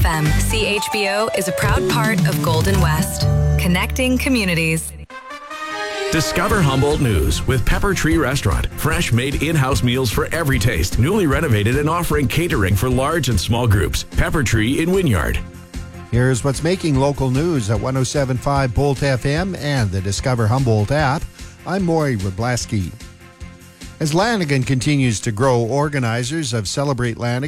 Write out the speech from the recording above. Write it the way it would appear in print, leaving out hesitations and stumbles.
FM, CHBO is a proud part of Golden West, connecting communities. Discover Humboldt News with Pepper Tree Restaurant. Fresh made in-house meals for every taste. Newly renovated and offering catering for large and small groups. Pepper Tree in Wynyard. Here's what's making local news at 107.5 Bolt FM and the Discover Humboldt app. I'm Maury Wroblaski. As Lanigan continues to grow, organizers of Celebrate Lanigan